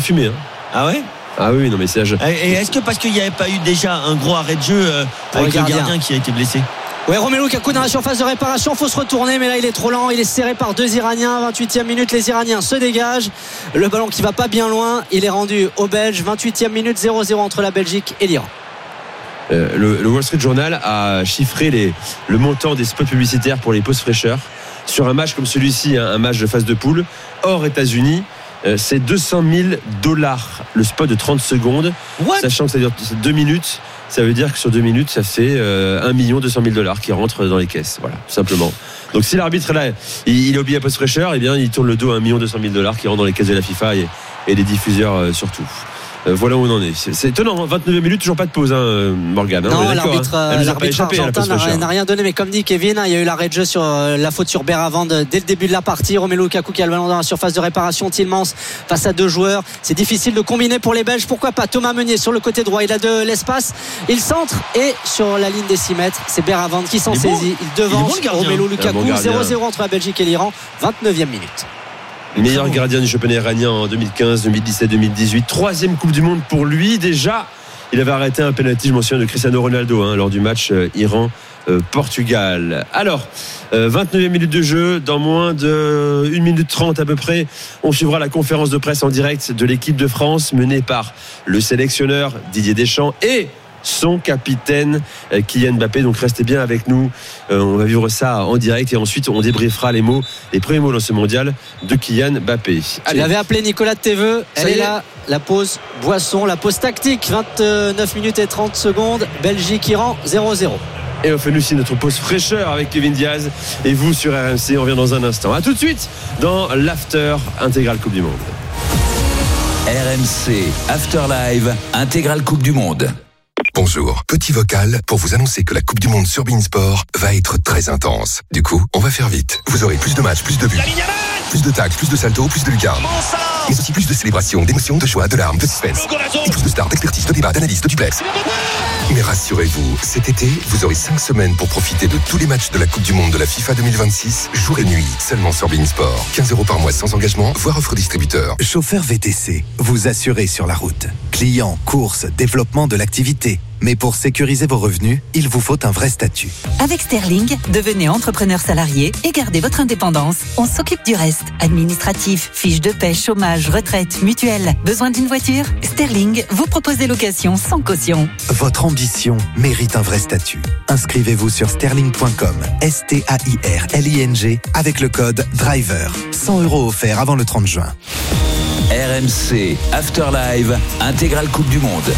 fumé. Hein. Ah ouais? Ah oui, non mais c'est. Et est-ce que parce qu'il n'y avait pas eu déjà un gros arrêt de jeu avec le gardien qui a été blessé? Ouais, Romelu Lukaku dans la surface de réparation, faut se retourner, mais là il est trop lent, il est serré par 2 Iraniens. 28e minute, les Iraniens se dégagent. Le ballon qui va pas bien loin, il est rendu aux Belges. 28e minute, 0-0 entre la Belgique et l'Iran. Le Wall Street Journal a chiffré le montant des spots publicitaires pour les pauses fraîcheurs sur un match comme celui-ci, un match de phase de poule hors États-Unis. C'est $200,000 le spot de 30 secondes. Sachant que ça dure 2 minutes, ça veut dire que sur 2 minutes ça fait $1,200,000 qui rentrent dans les caisses, voilà, tout simplement. Donc si l'arbitre là il est obligé à pause fraîcheur, eh bien il tourne le dos à $1,200,000 qui rentrent dans les caisses de la FIFA et les diffuseurs surtout. Voilà où on en est. C'est étonnant, 29 minutes, toujours pas de pause, Morgane. Non, l'arbitre argentin n'a rien donné, mais comme dit Kevin, il y a eu l'arrêt de jeu sur la faute sur Beravand dès le début de la partie. Romelu Lukaku qui a le ballon dans la surface de réparation, Tielemans face à 2 joueurs. C'est difficile de combiner pour les Belges. Pourquoi pas Thomas Meunier sur le côté droit, il a de l'espace, il centre et sur la ligne des 6 mètres, c'est Beravand qui s'en saisit. Il devance Romelu Lukaku. 0-0 entre la Belgique et l'Iran, 29e minute. Meilleur gardien du championnat iranien en 2015, 2017, 2018. 3e Coupe du Monde pour lui. Déjà, il avait arrêté un penalty, je m'en souviens, de Cristiano Ronaldo lors du match Iran-Portugal. Alors, 29e minute de jeu. Dans moins de 1 minute 30 à peu près, on suivra la conférence de presse en direct de l'équipe de France menée par le sélectionneur Didier Deschamps et son capitaine Kylian Mbappé. Donc restez bien avec nous, on va vivre ça en direct et ensuite on débriefera les premiers mots dans ce mondial de Kylian Mbappé. Il avait appelé Nicolas Teveux, elle est là, la pause boisson, la pause tactique. 29 minutes et 30 secondes, Belgique-Iran 0-0. Et on fait nous aussi notre pause fraîcheur avec Kevin Diaz et vous sur RMC. On revient dans un instant. A tout de suite dans l'After Intégral Coupe du Monde. RMC After Live Intégral Coupe du Monde. Bonjour, petit vocal pour vous annoncer que la Coupe du Monde sur beIN Sport va être très intense. Du coup, on va faire vite. Vous aurez plus de matchs, plus de buts, plus de tacles, plus de saltos, plus de lucarnes. Mais aussi plus de célébrations, d'émotions, de joie, de larmes, de suspense. Et plus de stars, d'expertise, de débats, d'analyse, de duplex. Mais rassurez-vous, cet été, vous aurez 5 semaines pour profiter de tous les matchs de la Coupe du Monde de la FIFA 2026, jour et nuit, seulement sur beIN Sport. 15 € par mois sans engagement, voire offre distributeur. Chauffeur VTC, vous assurez sur la route. Clients, courses, développement de l'activité. Mais pour sécuriser vos revenus, il vous faut un vrai statut. Avec Sterling, devenez entrepreneur salarié et gardez votre indépendance. On s'occupe du reste. Administratif, fiches de paie, chômage, retraite, mutuelle. Besoin d'une voiture? Sterling vous propose des locations sans caution. Votre ambition mérite un vrai statut. Inscrivez-vous sur sterling.com, STAIRLING, avec le code DRIVER. 100 € offerts avant le 30 juin. RMC After Live Intégral Coupe du Monde.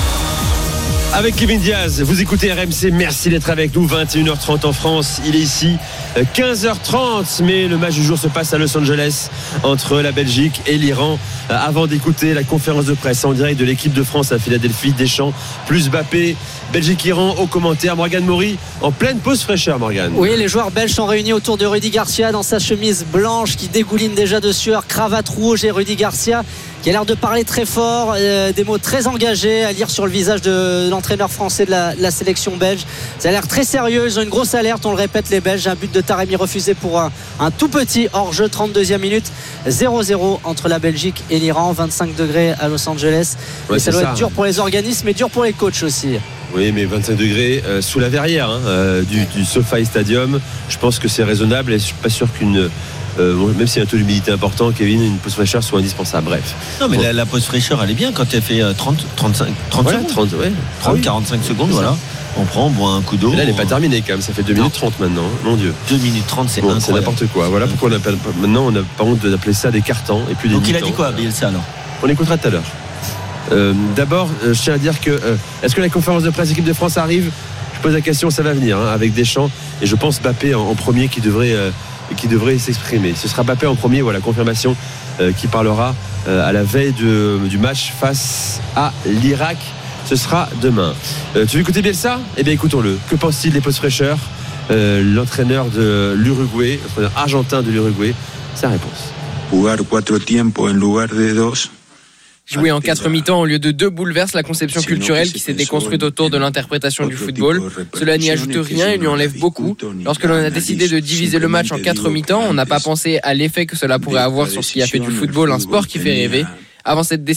Avec Kevin Diaz, vous écoutez RMC, merci d'être avec nous. 21h30 en France, il est ici 15h30, mais le match du jour se passe à Los Angeles entre la Belgique et l'Iran. Avant d'écouter la conférence de presse en direct de l'équipe de France à Philadelphie, Deschamps plus Mbappé, Belgique-Iran au commentaire. Morgane Maury en pleine pause fraîcheur. Morgane. Oui, les joueurs belges sont réunis autour de Rudy Garcia dans sa chemise blanche qui dégouline déjà de sueur, cravate rouge, et Rudy Garcia qui a l'air de parler très fort, des mots très engagés à lire sur le visage de l'entraîneur français de la sélection belge. Ça a l'air très sérieux, ils ont une grosse alerte, on le répète, les Belges. Un but de Taremi refusé pour un tout petit hors-jeu, 32e minute. 0-0 entre la Belgique et l'Iran, 25 degrés à Los Angeles. Ouais, et ça doit être dur pour les organismes mais dur pour les coachs aussi. Oui, mais 25 degrés sous la verrière du SoFi Stadium, je pense que c'est raisonnable et je suis pas sûr qu'une même s'il y a un taux d'humidité important, Kevin, une pause fraîcheur soit indispensable. Bref. Non, mais la pause fraîcheur, elle est bien quand elle fait 30 secondes. 45 secondes, voilà. On prend, on boit un coup d'eau. Et là, elle n'est pas terminée quand même. Ça fait 2 minutes 30 maintenant. Mon Dieu. 2 minutes 30, c'est incroyable. C'est n'importe quoi. Voilà pourquoi maintenant, on n'a pas honte d'appeler ça des cartons et plus des Donc, il a mi-temps. dit quoi, Bielsa, alors? On écoutera tout à l'heure. D'abord, je tiens à dire que est-ce que la conférence de presse équipe de France arrive? Je pose la question, ça va venir avec Deschamps et je pense Mbappé en premier qui devrait s'exprimer. Ce sera Mbappé en premier, voilà, confirmation, qui parlera à la veille du match face à l'Irak. Ce sera demain. Tu veux écouter Bielsa? Eh bien écoutons-le. Que pense-t-il des pauses fraîcheurs? L'entraîneur de l'Uruguay, l'entraîneur argentin de l'Uruguay, sa réponse. Jugar 4 tiempos en lugar de 2. Jouer en 4 mi-temps au lieu de 2 bouleverse la conception culturelle qui s'est déconstruite autour de l'interprétation du football. Cela n'y ajoute rien et lui enlève beaucoup. Lorsque l'on a décidé de diviser le match en 4 mi-temps, on n'a pas pensé à l'effet que cela pourrait avoir sur ce qui a fait du football un sport qui fait rêver. Avant cette décision,